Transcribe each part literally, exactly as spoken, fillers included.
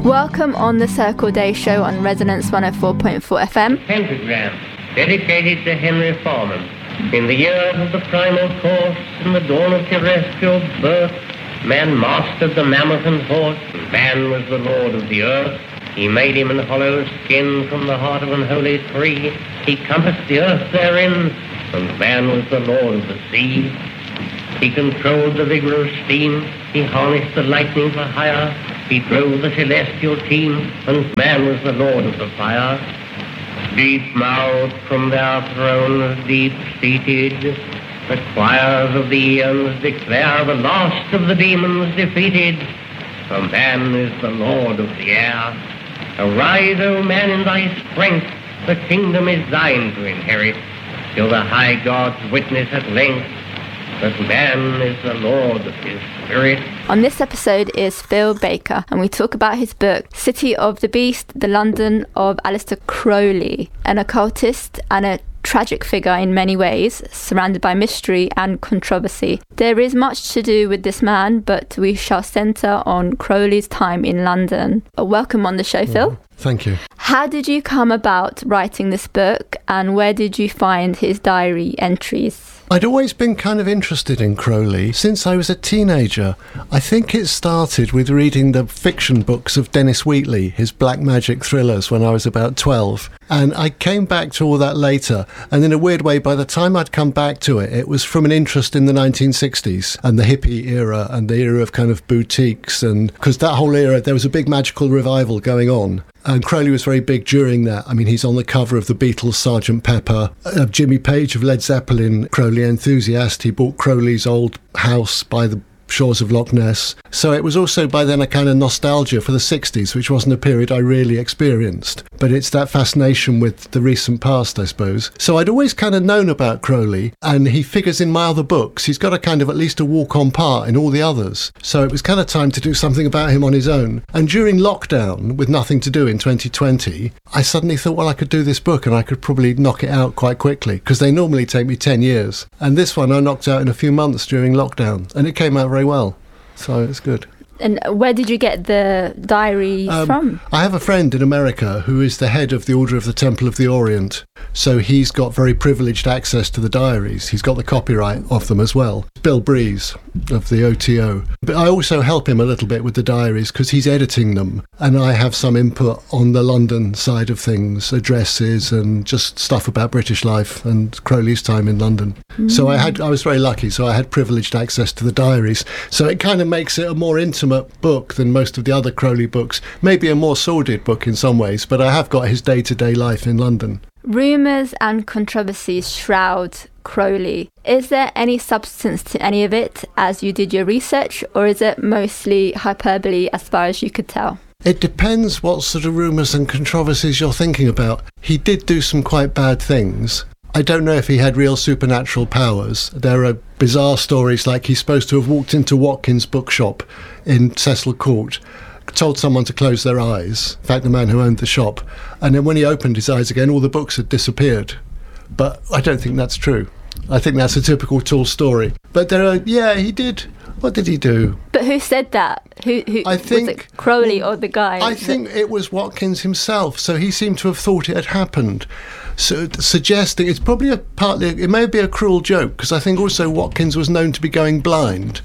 Welcome on the Circle Day Show on Resonance one oh four point four F M. Pentagram, dedicated to Henry Foreman. In the years of the primal course, in the dawn of terrestrial birth, man mastered the mammoth and horse, and man was the lord of the earth. He made him in hollow skin from the heart of an holy tree. He compassed the earth therein, and man was the lord of the sea. He controlled the vigor of steam. He harnessed the lightning for hire. He drove the celestial team, and man was the lord of the fire. Deep-mouthed from their thrones, deep-seated, the choirs of the eons declare the last of the demons defeated. For man is the lord of the air. Arise, O man, in thy strength, the kingdom is thine to inherit, till the high gods witness at length that man is the lord of his spirit. On this episode is Phil Baker, and we talk about his book, City of the Beast, The London of Aleister Crowley, an occultist and a tragic figure in many ways, surrounded by mystery and controversy. There is much to do with this man, but we shall centre on Crowley's time in London. Welcome on the show, Phil. Thank you. How did you come about writing this book, and where did you find his diary entries? I'd always been kind of interested in Crowley since I was a teenager. I think it started with reading the fiction books of Dennis Wheatley, his black magic thrillers, when I was about twelve. And I came back to all that later. And in a weird way, by the time I'd come back to it, it was from an interest in the nineteen sixties and the hippie era and the era of kind of boutiques. And because that whole era, there was a big magical revival going on. And Crowley was very big during that. I mean, he's on the cover of the Beatles' Sergeant Pepper. Uh, Jimmy Page of Led Zeppelin, Crowley enthusiast. He bought Crowley's old house by the shores of Loch Ness. So it was also by then a kind of nostalgia for the sixties, which wasn't a period I really experienced. But it's that fascination with the recent past, I suppose. So I'd always kind of known about Crowley, and he figures in my other books. He's got a kind of at least a walk-on part in all the others. So it was kind of time to do something about him on his own. And during lockdown, with nothing to do in twenty twenty, I suddenly thought, well, I could do this book and I could probably knock it out quite quickly, because they normally take me ten years. And this one I knocked out in a few months during lockdown, and it came out very well. So it's good. And where did you get the diary um, from? I have a friend in America who is the head of the Order of the Temple of the Orient. So he's got very privileged access to the diaries. He's got the copyright of them as well. Bill Breeze of the O T O. But I also help him a little bit with the diaries because he's editing them. And I have some input on the London side of things, addresses and just stuff about British life and Crowley's time in London. Mm. So I had I was very lucky. So I had privileged access to the diaries. So it kind of makes it a more intimate book than most of the other Crowley books. Maybe a more sordid book in some ways, but I have got his day-to-day life in London. Rumours and controversies shroud Crowley. Is there any substance to any of it as you did your research, or is it mostly hyperbole as far as you could tell? It depends what sort of rumours and controversies you're thinking about. He did do some quite bad things. I don't know if he had real supernatural powers. There are bizarre stories like he's supposed to have walked into Watkins' bookshop in Cecil Court, told someone to close their eyes, in fact the man who owned the shop, and then when he opened his eyes again all the books had disappeared. But I don't think that's true. I think that's a typical tall story. But there are, yeah, he did. What did he do? But who said that? Who, who I think, was it Crowley or the guy? I think it was Watkins himself, so he seemed to have thought it had happened. So suggesting it's probably a partly, it may be a cruel joke, because I think also Watkins was known to be going blind.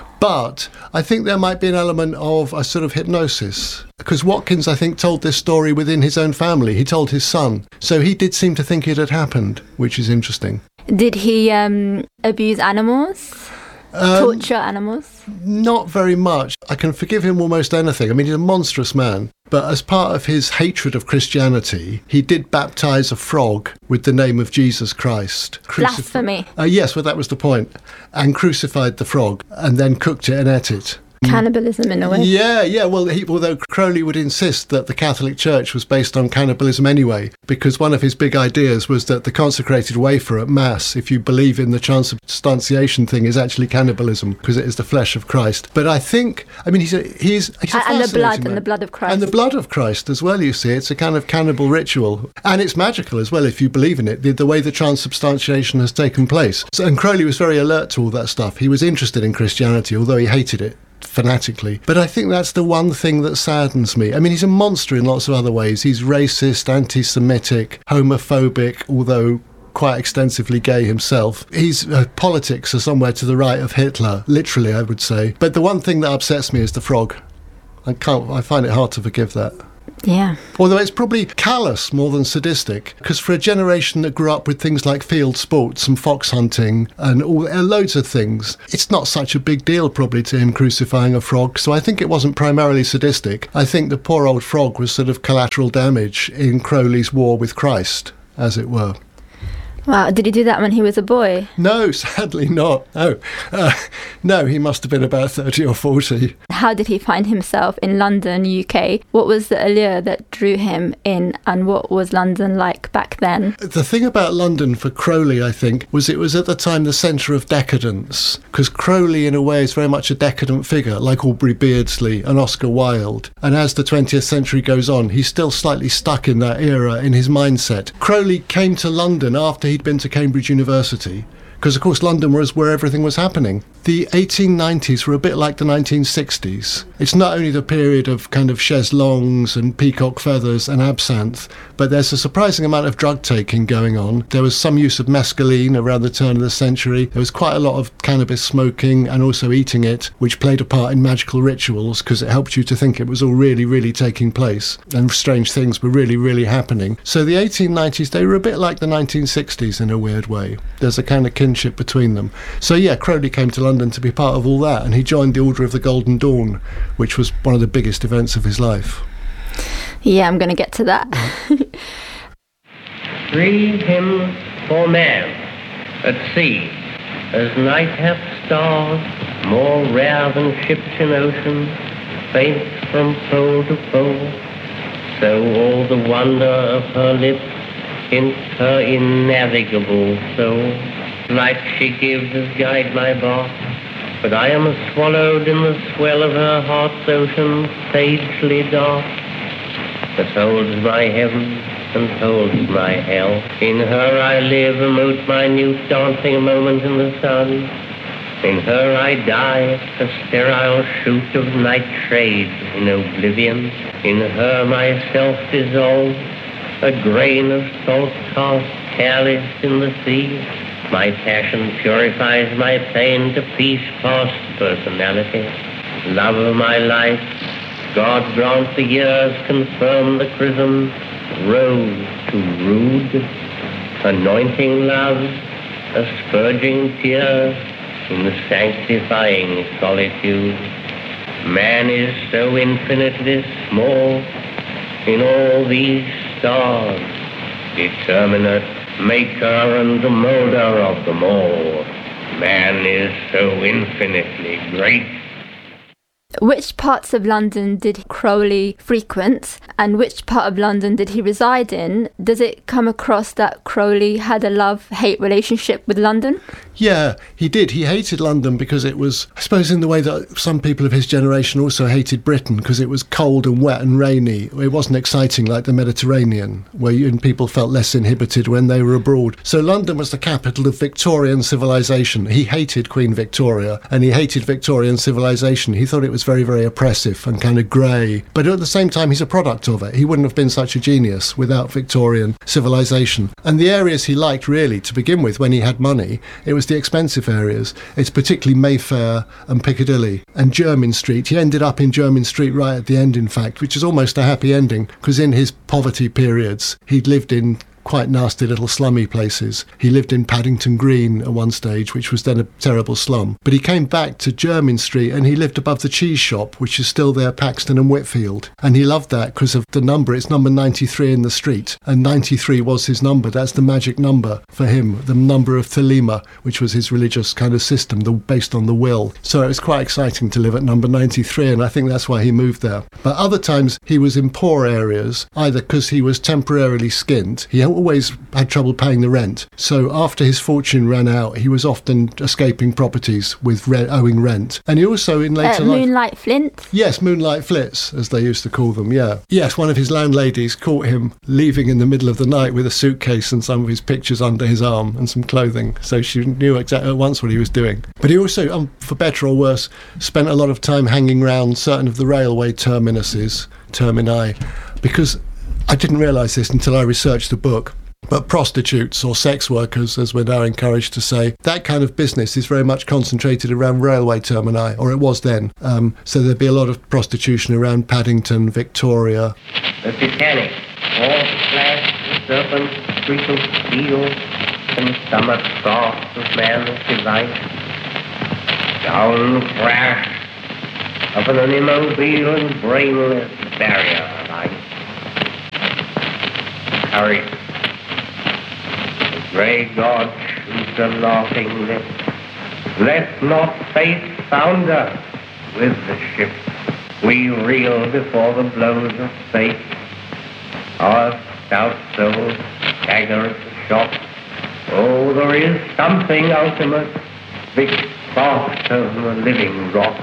But I think there might be an element of a sort of hypnosis, because Watkins, I think, told this story within his own family. He told his son. So he did seem to think it had happened, which is interesting. Did he um, abuse animals? Um, Torture animals? Not very much. I can forgive him almost anything. I mean, he's a monstrous man. But as part of his hatred of Christianity, he did baptise a frog with the name of Jesus Christ. Crucif- Blasphemy. Uh, yes, well, that was the point. And crucified the frog and then cooked it and ate it. Cannibalism in a way. Yeah, yeah. Well, he, although Crowley would insist that the Catholic Church was based on cannibalism anyway, because one of his big ideas was that the consecrated wafer at Mass, if you believe in the transubstantiation thing, is actually cannibalism because it is the flesh of Christ. But I think, I mean, he's a, he's, he's a and the blood man. and the blood of Christ. And the blood of Christ as well, you see. It's a kind of cannibal ritual. And it's magical as well, if you believe in it, the, the way the transubstantiation has taken place. So, and Crowley was very alert to all that stuff. He was interested in Christianity, although he hated it fanatically. But I think that's the one thing that saddens me. I mean, he's a monster in lots of other ways. He's racist, anti-Semitic, homophobic, although quite extensively gay himself. His uh, politics are somewhere to the right of Hitler, literally, I would say. But the one thing that upsets me is the frog. I can't. I find it hard to forgive that. Yeah. Although it's probably callous more than sadistic, because for a generation that grew up with things like field sports and fox hunting and all uh, loads of things, it's not such a big deal probably to him crucifying a frog. So I think it wasn't primarily sadistic. I think the poor old frog was sort of collateral damage in Crowley's war with Christ, as it were. Wow, did he do that when he was a boy? No, sadly not. No, uh, no, he must have been about thirty or forty. How did he find himself in London, U K? What was the allure that drew him in, and what was London like back then? The thing about London for Crowley, I think, was it was at the time the centre of decadence, because Crowley, in a way, is very much a decadent figure, like Aubrey Beardsley and Oscar Wilde. And as the twentieth century goes on, he's still slightly stuck in that era in his mindset. Crowley came to London after he'd been to Cambridge University, because of course London was where everything was happening. The eighteen nineties were a bit like the nineteen sixties. It's not only the period of kind of chaise longues and peacock feathers and absinthe, but there's a surprising amount of drug taking going on. There was some use of mescaline around the turn of the century. There was quite a lot of cannabis smoking and also eating it, which played a part in magical rituals because it helped you to think it was all really, really taking place and strange things were really, really happening. So the eighteen nineties, they were a bit like the nineteen sixties in a weird way. There's a kind of kinship between them. So yeah, Crowley came to London to be part of all that, and he joined the Order of the Golden Dawn, which was one of the biggest events of his life. Yeah, I'm going to get to that. Three hymns for man at sea, as night hath stars, more rare than ships in ocean, faint from pole to pole, so all the wonder of her lips hints her innavigable soul. Light she gives as guide my bark, but I am swallowed in the swell of her heart's ocean, sagely dark, that holds my heaven and holds my hell. In her I live, a most minute dancing moment in the sun. In her I die, a sterile shoot of night shade in oblivion. In her myself dissolve, a grain of salt cast careless in the sea. My passion purifies my pain to peace past personality. Love of my life, God grant the years confirm the chrism, rose to rude, anointing love, asperging tears in the sanctifying solitude. Man is so infinitely small in all these stars, determinate maker and the molder of them all. Man is so infinitely great. Which parts of London did Crowley frequent, and which part of London did he reside in? Does it come across that Crowley had a love-hate relationship with London? Yeah, he did. He hated London because it was, I suppose, in the way that some people of his generation also hated Britain, because it was cold and wet and rainy. It wasn't exciting like the Mediterranean, where you, and people felt less inhibited when they were abroad. So London was the capital of Victorian civilization. He hated Queen Victoria, and he hated Victorian civilization. He thought it was very, very oppressive and kind of grey. But at the same time, he's a product of it. He wouldn't have been such a genius without Victorian civilization. And the areas he liked, really, to begin with, when he had money, it was the expensive areas. It's particularly Mayfair and Piccadilly and Jermyn Street. He ended up in Jermyn Street right at the end, in fact, which is almost a happy ending, because in his poverty periods, he'd lived in quite nasty little slummy places. He lived in Paddington Green at one stage, which was then a terrible slum. But he came back to Jermyn Street and he lived above the cheese shop, which is still there, Paxton and Whitfield. And he loved that because of the number. It's number ninety-three in the street. And ninety-three was his number. That's the magic number for him, the number of Thelema, which was his religious kind of system, the, based on the will. So it was quite exciting to live at number ninety-three, and I think that's why he moved there. But other times he was in poor areas, either because he was temporarily skint. He always had trouble paying the rent. So after his fortune ran out, he was often escaping properties with re- owing rent. And he also, in later uh, life... Moonlight Flint? Yes, Moonlight Flits, as they used to call them, yeah. Yes, one of his landladies caught him leaving in the middle of the night with a suitcase and some of his pictures under his arm and some clothing. So she knew exactly at once what he was doing. But he also, um, for better or worse, spent a lot of time hanging around certain of the railway terminuses, termini, because I didn't realise this until I researched the book, but prostitutes or sex workers, as we're now encouraged to say, that kind of business is very much concentrated around railway termini, or it was then. Um, so there'd be a lot of prostitution around Paddington, Victoria. The Titanic, all flash, serpent, streak of steel, and stomach soft of man's delight. Down crash of an immobile and brainless barrier of ice. Courage. The grey god shoots a laughing lip. Let not fate founder with the ship. We reel before the blows of fate. Our stout souls stagger at the shock. Oh, there is something ultimate, which softer than the living rock.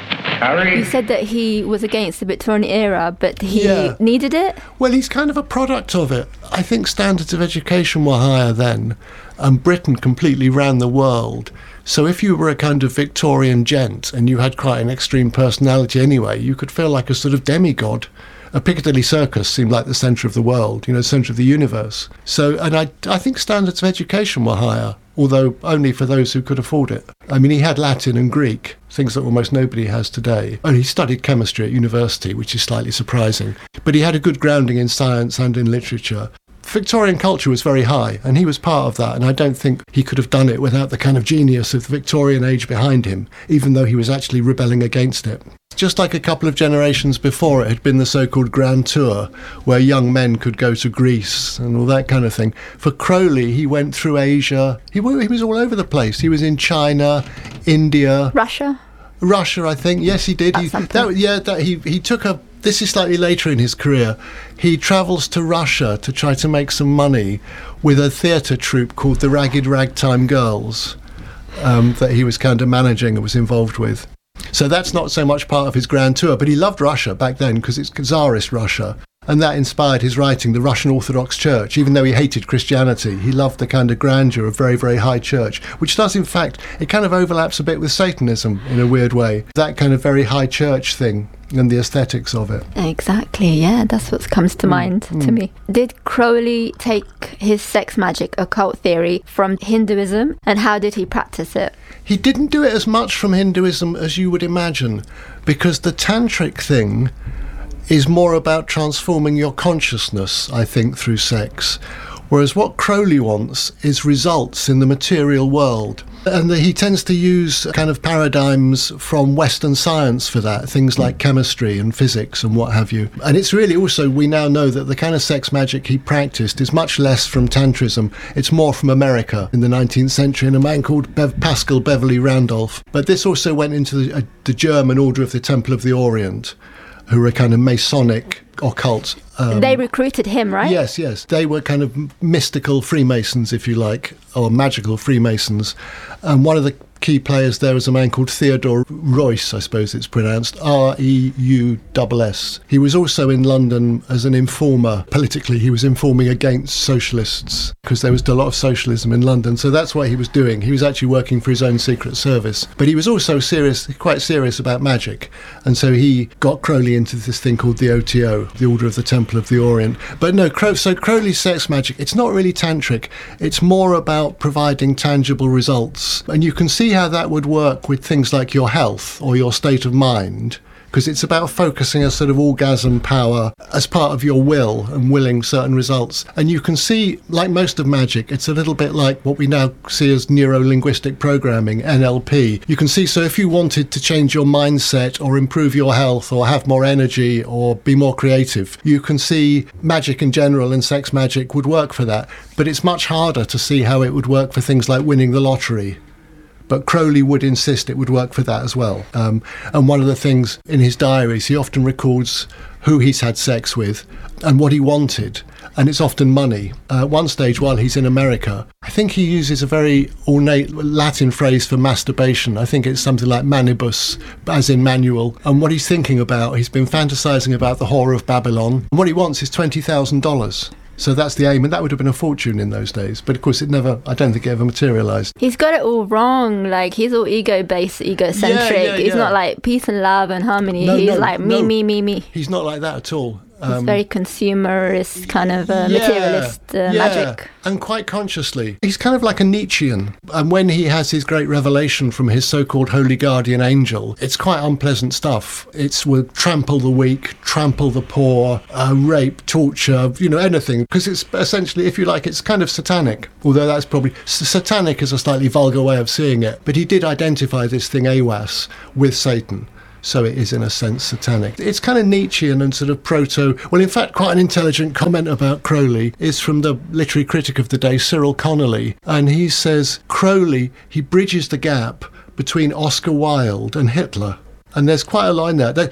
You said that he was against the Victorian era, but he yeah. needed it? Well, he's kind of a product of it. I think standards of education were higher then, and Britain completely ran the world. So if you were a kind of Victorian gent and you had quite an extreme personality anyway, you could feel like a sort of demigod. A Piccadilly Circus seemed like the centre of the world, you know, centre of the universe. So, and I, I think standards of education were higher, although only for those who could afford it. I mean, he had Latin and Greek, things that almost nobody has today. And he studied chemistry at university, which is slightly surprising. But he had a good grounding in science and in literature. Victorian culture was very high, and he was part of that, and I don't think he could have done it without the kind of genius of the Victorian age behind him, even though he was actually rebelling against it. Just like a couple of generations before, it had been the so-called Grand Tour, where young men could go to Greece and all that kind of thing. For Crowley, he went through Asia. He, he was all over the place. He was in China, India. Russia? Russia, I think. Yes, he did. He, that, yeah, that, he, he took a... This is slightly later in his career. He travels to Russia to try to make some money with a theatre troupe called the Ragged Ragtime Girls um, that he was kind of managing and was involved with. So that's not so much part of his grand tour, but he loved Russia back then because it's Tsarist Russia. And that inspired his writing, The Russian Orthodox Church. Even though he hated Christianity, he loved the kind of grandeur of very, very high church, which does, in fact, it kind of overlaps a bit with Satanism in a weird way. That kind of very high church thing and the aesthetics of it. Exactly, yeah, that's what comes to mm. mind mm. to me. Did Crowley take his sex magic occult theory from Hinduism, and how did he practice it? He didn't do it as much from Hinduism as you would imagine, because the tantric thing is more about transforming your consciousness, I think, through sex. Whereas what Crowley wants is results in the material world. And he tends to use kind of paradigms from Western science for that, things like chemistry and physics and what have you. And it's really also, we now know that the kind of sex magic he practiced is much less from Tantrism. It's more from America in the nineteenth century, and a man called Bev- Pascal Beverly Randolph. But this also went into the, uh, the German Order of the Temple of the Orient, who were a kind of Masonic occult. Um, they recruited him, right? Yes, yes. They were kind of mystical Freemasons, if you like, or magical Freemasons. And one of the key players there was a man called Theodore Reuss, I suppose it's pronounced, R E U S S. He was also in London as an informer. Politically, he was informing against socialists, because there was a lot of socialism in London. So that's what he was doing. He was actually working for his own secret service. But he was also serious, quite serious about magic. And so he got Crowley into this thing called the O T O, the Order of the Temple of the Orient. But no, Crow, so Crowley's sex magic, it's not really tantric. It's more about providing tangible results. And you can see how that would work with things like your health or your state of mind, because it's about focusing a sort of orgasm power as part of your will and willing certain results. And you can see, like most of magic, it's a little bit like what we now see as neuro-linguistic programming, N L P. You can see, so if you wanted to change your mindset or improve your health or have more energy or be more creative, you can see magic in general and sex magic would work for that. But it's much harder to see how it would work for things like winning the lottery. But Crowley would insist it would work for that as well. Um, and one of the things in his diaries, he often records who he's had sex with and what he wanted. and it's often money. Uh, at one stage, while he's in America, I think he uses a very ornate Latin phrase for masturbation. I think it's something like manibus, as in manual. And what he's thinking about, he's been fantasizing about the whore of Babylon. And what he wants is twenty thousand dollars. So that's the aim, and that would have been a fortune in those days. But of course, it never, I don't think it ever materialised. He's got it all wrong. Like, he's all ego-based, egocentric. Yeah, yeah, he's yeah. not like peace and love and harmony. No, he's no, like me, no. me, me, me. He's not like that at all. He's Um, very consumerist, kind of uh, yeah, materialist uh, yeah, magic. and quite consciously. He's kind of like a Nietzschean. And when he has his great revelation from his so-called holy guardian angel, it's quite unpleasant stuff. It's will trample the weak, trample the poor, uh, rape, torture, you know, anything. Because it's essentially, if you like, it's kind of satanic. Although that's probably, satanic is a slightly vulgar way of seeing it. But he did identify this thing, Aiwass, with Satan. So it is, in a sense, satanic. It's kind of Nietzschean and sort of proto... Well, in fact, quite an intelligent comment about Crowley is from the literary critic of the day, Cyril Connolly. And he says, Crowley, he bridges the gap between Oscar Wilde and Hitler. And there's quite a line there.